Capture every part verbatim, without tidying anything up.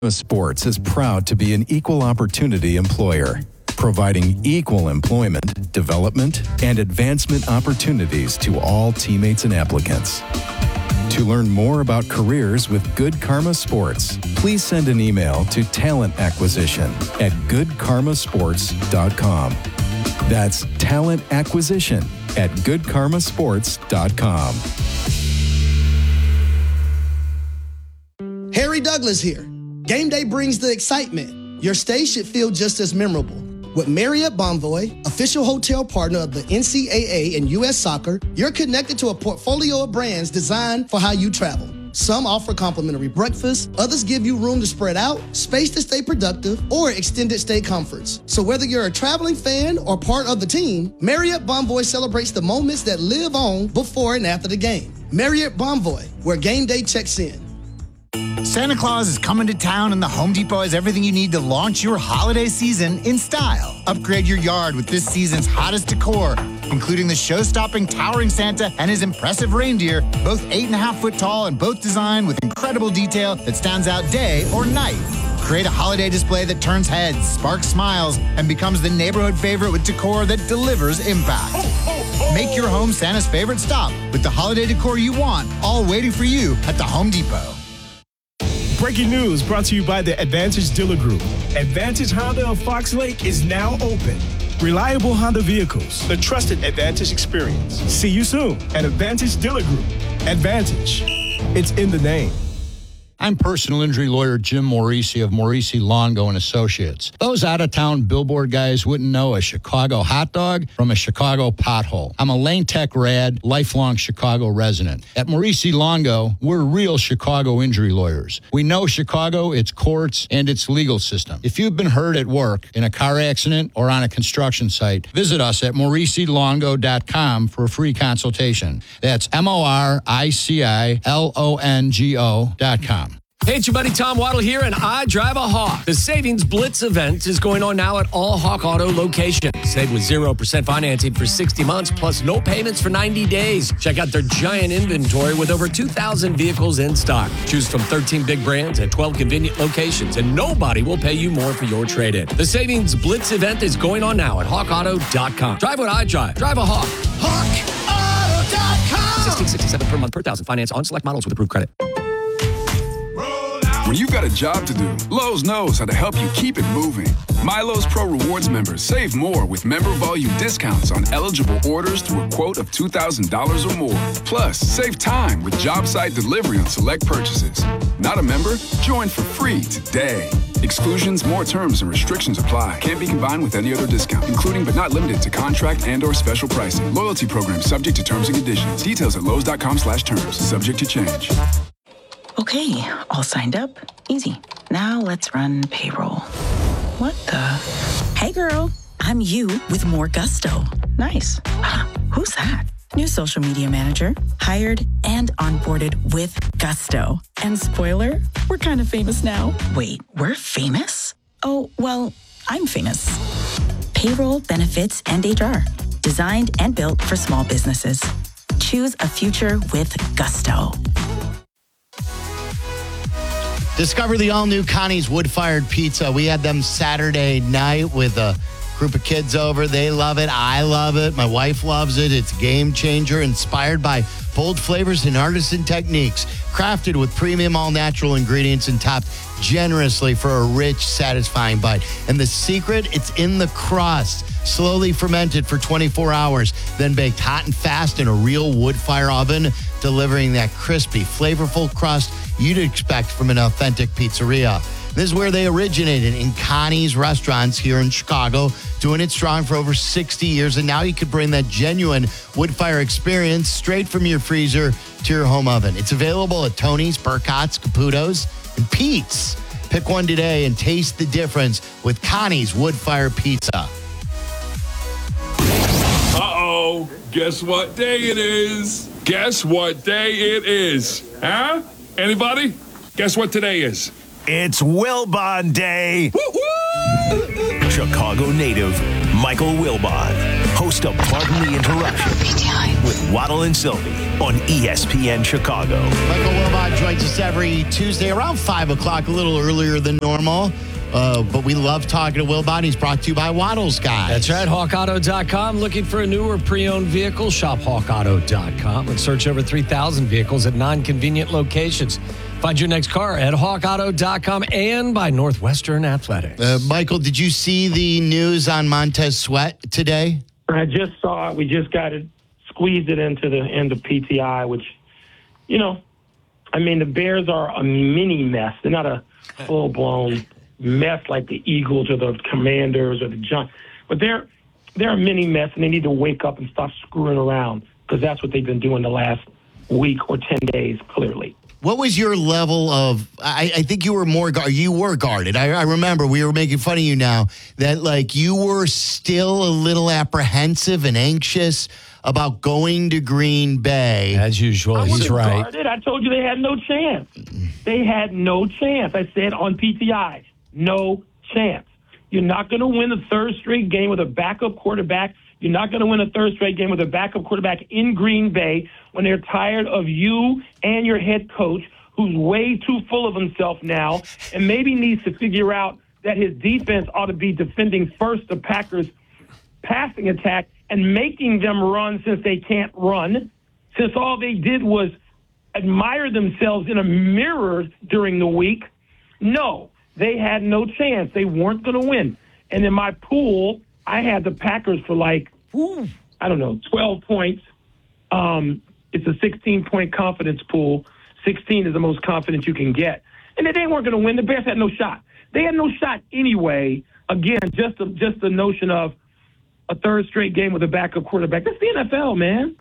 Sports is proud to be an equal opportunity employer, providing equal employment, development, and advancement opportunities to all teammates and applicants. To learn more about careers with Good Karma Sports, please send an email to talent acquisition at good karma sports dot com. That's talent acquisition at good karma sports dot com. Harry Douglas here. Game day brings the excitement. Your stay should feel just as memorable. With Marriott Bonvoy, official hotel partner of the N C double A and U S Soccer, you're connected to a portfolio of brands designed for how you travel. Some offer complimentary breakfast, others give you room to spread out, space to stay productive, or extended stay comforts. So whether you're a traveling fan or part of the team, Marriott Bonvoy celebrates the moments that live on before and after the game. Marriott Bonvoy, where game day checks in. Santa Claus is coming to town, and the Home Depot has everything you need to launch your holiday season in style. Upgrade your yard with this season's hottest decor, including the show-stopping towering Santa and his impressive reindeer, both eight and a half foot tall and both designed with incredible detail that stands out day or night. Create a holiday display that turns heads, sparks smiles, and becomes the neighborhood favorite with decor that delivers impact. Make your home Santa's favorite stop with the holiday decor you want, all waiting for you at the Home Depot. Breaking news brought to you by the Advantage Dealer Group. Advantage Honda of Fox Lake is now open. Reliable Honda vehicles, the trusted Advantage experience. See you soon at Advantage Dealer Group. Advantage, it's in the name. I'm personal injury lawyer Jim Morisi of Morisi Longo and Associates. Those out-of-town billboard guys wouldn't know a Chicago hot dog from a Chicago pothole. I'm a Lane Tech Rad, lifelong Chicago resident. At Morisi Longo, we're real Chicago injury lawyers. We know Chicago, its courts, and its legal system. If you've been hurt at work, in a car accident, or on a construction site, visit us at morisi longo dot com for a free consultation. That's M O R I C I L O N G O dot com. Hey, it's your buddy Tom Waddle here, and I drive a Hawk. The Savings Blitz event is going on now at all Hawk Auto locations. Save with zero percent financing for sixty months, plus no payments for ninety days. Check out their giant inventory with over two thousand vehicles in stock. Choose from thirteen big brands at twelve convenient locations, and nobody will pay you more for your trade-in. The Savings Blitz event is going on now at hawk auto dot com. Drive what I drive. Drive a Hawk. hawk auto dot com. sixteen sixty-seven per month per thousand. Finance on select models with approved credit. When you've got a job to do, Lowe's knows how to help you keep it moving. My Lowe's Pro Rewards members save more with member volume discounts on eligible orders through a quote of two thousand dollars or more. Plus, save time with job site delivery on select purchases. Not a member? Join for free today. Exclusions, more terms, and restrictions apply. Can't be combined with any other discount, including but not limited to contract and or special pricing. Loyalty program subject to terms and conditions. Details at lowes dot com slash terms. Subject to change. Okay, all signed up. Easy. Now let's run payroll. What the? Hey girl, I'm you with more gusto. Nice. Huh, who's that? New social media manager, hired and onboarded with gusto. And spoiler, we're kind of famous now. Wait, we're famous? Oh, well, I'm famous. Payroll, benefits, and H R. Designed and built for small businesses. Choose a future with gusto. Discover the all-new Connie's Wood-Fired Pizza. We had them Saturday night with a group of kids over. They love it. I love it. My wife loves it. It's a game changer, inspired by bold flavors and artisan techniques, crafted with premium all-natural ingredients and topped generously for a rich, satisfying bite. And the secret, it's in the crust. Slowly fermented for twenty-four hours, then baked hot and fast in a real wood fire oven, delivering that crispy, flavorful crust you'd expect from an authentic pizzeria. This is where they originated, in Connie's restaurants here in Chicago, doing it strong for over sixty years. And now you could bring that genuine wood fire experience straight from your freezer to your home oven. It's available at Tony's, Burkott's, Caputo's, and Pete's. Pick one today and taste the difference with Connie's Wood Fire Pizza. Uh-oh, guess what day it is? Guess what day it is? Huh? Anybody? Guess what today is? It's Wilbon Day. Woo-woo! Chicago native Michael Wilbon, host of Pardon the Interruption, with Waddle and Sylvie on E S P N Chicago. Michael Wilbon joins us every Tuesday around five o'clock, a little earlier than normal. Uh, but we love talking to Wilbon. He's brought to you by Waddle's Guys. That's right, hawk auto dot com. Looking for a new or pre-owned vehicle? Shop hawk auto dot com and search over three thousand vehicles at non-convenient locations. Find your next car at hawk auto dot com and by Northwestern Athletics. Uh, Michael, did you see the news on Montez Sweat today? I just saw it. We just got it, squeezed it into the end of P T I, which, you know, I mean, the Bears are a mini mess. They're not a full-blown mess like the Eagles or the Commanders or the Giants. But they're they're a mini mess, and they need to wake up and stop screwing around because that's what they've been doing the last week or ten days, clearly. What was your level of, I, I think you were more, you were guarded. I, I remember we were making fun of you now that like you were still a little apprehensive and anxious about going to Green Bay. As usual, I he's right. Guarded. I told you they had no chance. They had no chance. I said on P T I, no chance. You're not going to win a third straight game with a backup quarterback. You're not going to win a third straight game with a backup quarterback in Green Bay when they're tired of you and your head coach, who's way too full of himself now and maybe needs to figure out that his defense ought to be defending first the Packers' passing attack and making them run since they can't run, since all they did was admire themselves in a mirror during the week. No, they had no chance. They weren't going to win. And in my pool, I had the Packers for like, ooh, I don't know, twelve points. Um, it's a sixteen-point confidence pool. sixteen is the most confidence you can get. And they weren't going to win. The Bears had no shot. They had no shot anyway. Again, just the, just the notion of a third straight game with a backup quarterback. That's the N F L, man.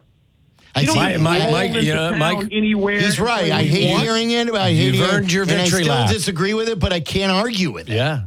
I you don't Mike, Mike, Mike, you know, Mike, anywhere. He's right. I hate want. hearing it. I hate You've hearing earned your and victory I still lap. disagree with it, but I can't argue with it. Yeah.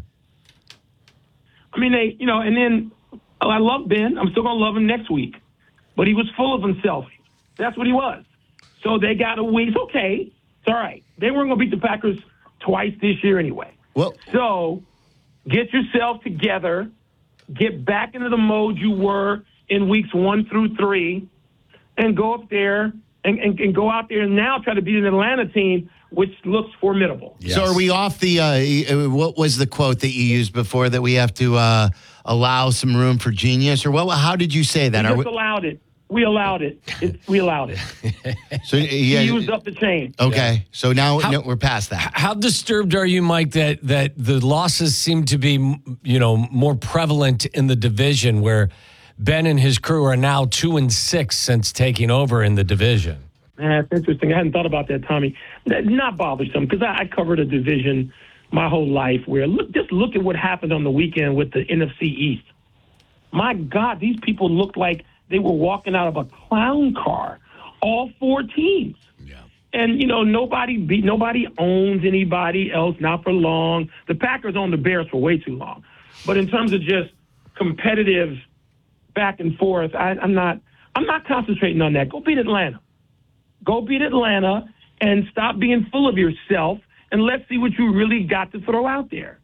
I mean, they, you know, and then oh, I love Ben. I'm still going to love him next week. But he was full of himself. That's what he was. So they got a win. It's okay. It's all right. They weren't going to beat the Packers twice this year anyway. Well, so get yourself together. Get back into the mode you were in weeks one through three and go up there and, and, and go out there and now try to beat an Atlanta team which looks formidable. Yes. So are we off the, uh, what was the quote that you used before, that we have to uh, allow some room for genius? Or what? How did you say that? We are just we- allowed it. We allowed it. It's, we allowed it. so yeah, he used up the chain. Okay, yeah. So now how, no, we're past that. How disturbed are you, Mike, that that the losses seem to be, you know, more prevalent in the division, where Ben and his crew are now two and six since taking over in the division? Yeah, it's interesting. I hadn't thought about that, Tommy. That's not bothersome because I, I covered a division my whole life where look, just look at what happened on the weekend with the N F C East. My God, these people looked like they were walking out of a clown car, all four teams. Yeah. And, you know, nobody beat, nobody owns anybody else, not for long. The Packers own the Bears for way too long. But in terms of just competitive back and forth, I, I'm not I'm not concentrating on that. Go beat Atlanta. Go beat Atlanta and stop being full of yourself, and let's see what you really got to throw out there.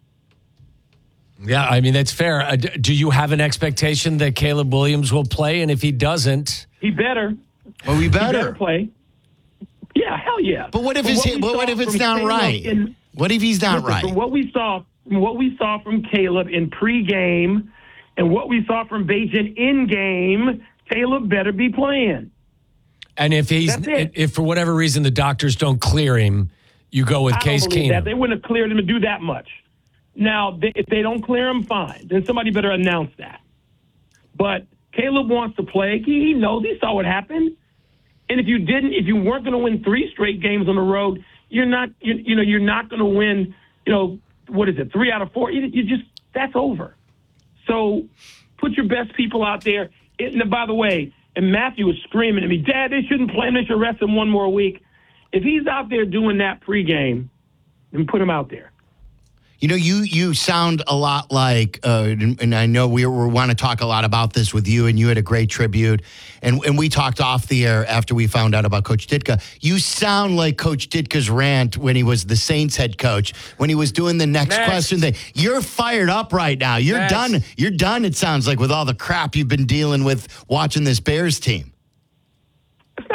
Yeah, I mean, that's fair. Uh, d- do you have an expectation that Caleb Williams will play? And if he doesn't... He better. Well, we better. He better play. Yeah, hell yeah. But what if From it's, what we but what saw if it's from not Caleb right? in- what if he's not Listen, right? From what we saw, from what we saw from Caleb in pregame and what we saw from Bajan in game, Caleb better be playing. And if he's if for whatever reason the doctors don't clear him, you go with I Case don't believe Keenum. that. They wouldn't have cleared him to do that much. Now, they, if they don't clear him, fine. Then somebody better announce that. But Caleb wants to play. He, he knows. He saw what happened. And if you didn't, if you weren't going to win three straight games on the road, you're not. You, you know, you're not going to win. You know, what is it? Three out of four. You, you just that's over. So put your best people out there. And by the way, and Matthew was screaming at me, Dad, they shouldn't play him. They should rest him one more week. If he's out there doing that pregame, then put him out there. You know, you you sound a lot like, uh, and, and I know we, we want to talk a lot about this with you, and you had a great tribute, and and we talked off the air after we found out about Coach Ditka. You sound like Coach Ditka's rant when he was the Saints head coach, when he was doing the next, next. question thing. You're fired up right now. You're next. done. You're done, it sounds like, with all the crap you've been dealing with watching this Bears team.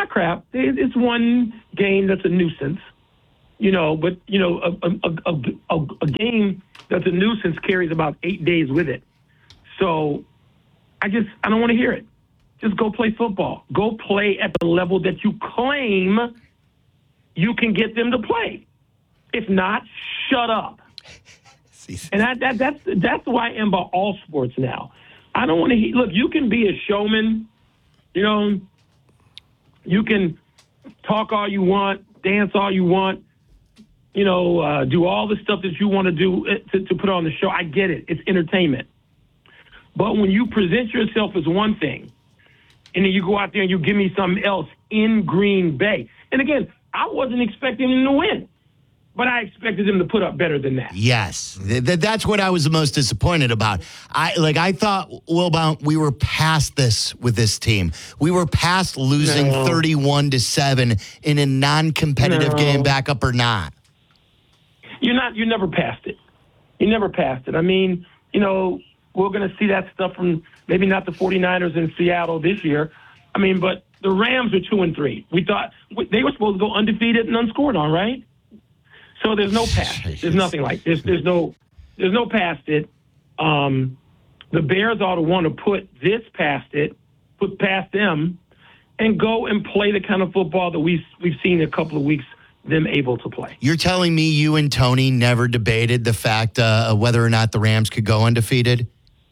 crap. It's one game that's a nuisance, you know, but, you know, a, a, a, a, a game that's a nuisance carries about eight days with it. So I just, I don't want to hear it. Just go play football. Go play at the level that you claim you can get them to play. If not, shut up. And that, that, that's that's why I am about all sports now. I don't want to hear, look, you can be a showman, you know, you can talk all you want, dance all you want, you know, uh, do all the stuff that you want to do to, to put on the show. I get it. It's entertainment. But when you present yourself as one thing, and then you go out there and you give me something else in Green Bay. And again, I wasn't expecting them to win, but I expected them to put up better than that. Yes, Th- that's what I was the most disappointed about. I like I thought, Wilbon, we were past this with this team. We were past losing No. thirty-one to seven in a non-competitive No. game, backup or not. You're not. You never passed it. You never passed it. I mean, you know, we're going to see that stuff from maybe not the 49ers in Seattle this year. I mean, but the Rams are two and three. We thought they were supposed to go undefeated and unscored on, right? So there's no past it. There's nothing like this. There's no. There's no past it. Um, the Bears ought to want to put this past it, put past them, and go and play the kind of football that we've we've seen in a couple of weeks them able to play. You're telling me you and Tony never debated the fact uh, whether or not the Rams could go undefeated?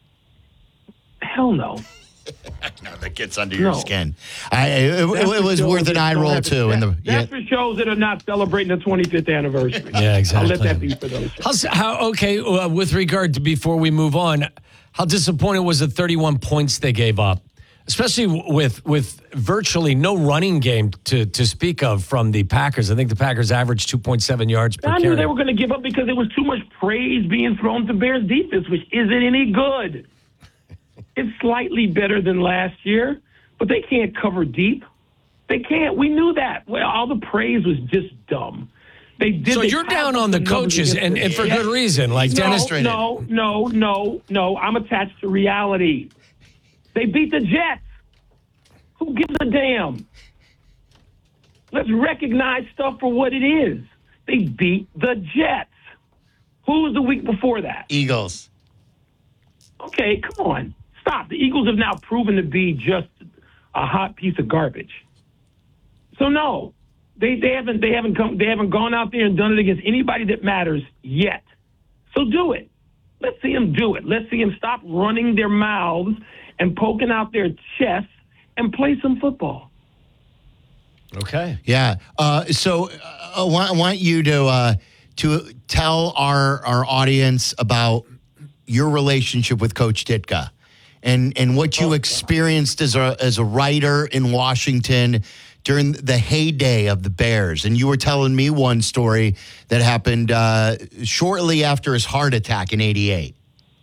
Hell no. No, that gets under your No. skin. I, it, it, it was worth an eye roll too. In the yeah. That's for shows that are not celebrating the twenty-fifth anniversary. Yeah, exactly. I'll let that be for those. How's, how, okay, uh, with regard to before we move on, how disappointing was the thirty-one points they gave up? Especially with with virtually no running game to, to speak of from the Packers. I think the Packers averaged two point seven yards per I carry. knew they were going to give up because there was too much praise being thrown to Bears defense, which isn't any good. It's slightly better than last year, but they can't cover deep. They can't. We knew that. Well, all the praise was just dumb. They did. So they you're down on the coaches, and, and for good reason, like no, Dennis. No, no, no, no. I'm attached to reality. They beat the Jets. Who gives a damn? Let's recognize stuff for what it is. They beat the Jets. Who was the week before that? Eagles. Okay, come on. Stop. The Eagles have now proven to be just a hot piece of garbage. So no, they they haven't they haven't come they haven't gone out there and done it against anybody that matters yet. So do it. Let's see them do it. Let's see them stop running their mouths and poking out their chests and play some football. Okay. Yeah. Uh, so uh, I, want, I want you to uh, to tell our our audience about your relationship with Coach Ditka and and what you experienced as a as a writer in Washington during the heyday of the Bears. And you were telling me one story that happened uh, shortly after his heart attack in eighty-eight.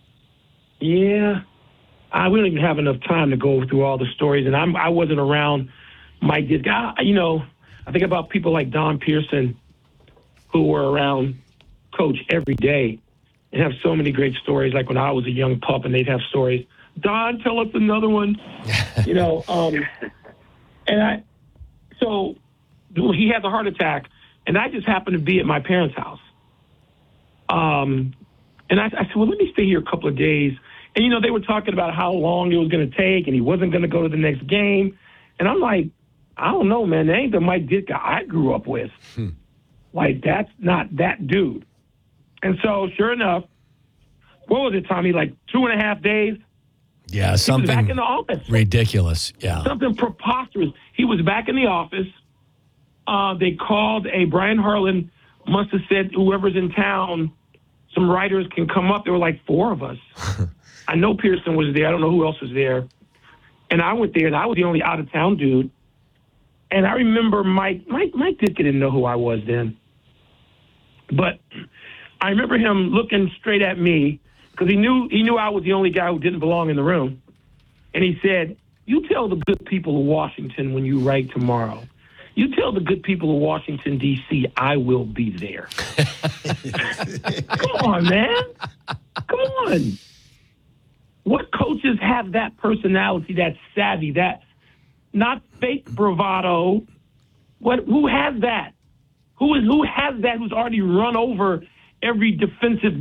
Yeah. I we don't even have enough time to go through all the stories, and I'm, I wasn't around Mike Ditka. You know, I think about people like Don Pearson who were around Coach every day and have so many great stories, like when I was a young pup and they'd have stories. Don, tell us another one. you know, um, and I, so he had the heart attack, and I just happened to be at my parents' house. Um, and I, I said, well, let me stay here a couple of days. And, you know, they were talking about how long it was going to take and he wasn't going to go to the next game. And I'm like, I don't know, man. That ain't the Mike Ditka I grew up with. Hmm. Like, that's not that dude. And so, sure enough, what was it, Tommy, like two and a half days? Yeah, something he was back in the office. Ridiculous, yeah. Something preposterous. He was back in the office. Uh, they called a Brian Harlan, must have said, whoever's in town, some writers can come up. There were like four of us. I know Pearson was there. I don't know who else was there. And I went there, and I was the only out-of-town dude. And I remember Mike, Mike, Mike Ditka didn't know who I was then. But I remember him looking straight at me because he knew he knew I was the only guy who didn't belong in the room. And he said, you tell the good people of Washington when you write tomorrow, you tell the good people of Washington, D C, I will be there. Come on, man. Come on. What coaches have that personality, that savvy, that not fake bravado. What? Who has that? Who is who has that? Who's already run over every defensive